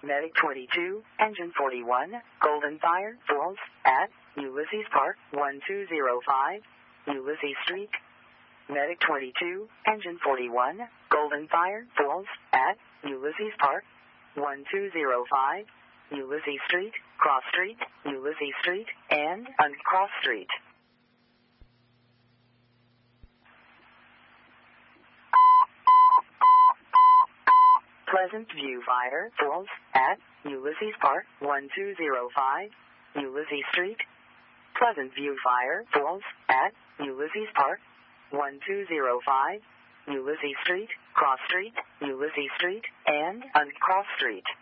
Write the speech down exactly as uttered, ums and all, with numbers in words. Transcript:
Medic twenty-two, Engine forty-one, Golden Fire Falls at Ulysses Park, one two zero five, Ulysses Street. Medic twenty-two, Engine forty-one, Golden Fire Falls at Ulysses Park, one two zero five, Ulysses Street, Cross Street, Ulysses Street, and Uncross Street. Pleasant View Fire Falls at Ulysses Park, one two zero five, Ulysses Street. Pleasant View Fire Falls at Ulysses Park, one two zero five, Ulysses Street, Cross Street, Ulysses Street, and Uncross Street.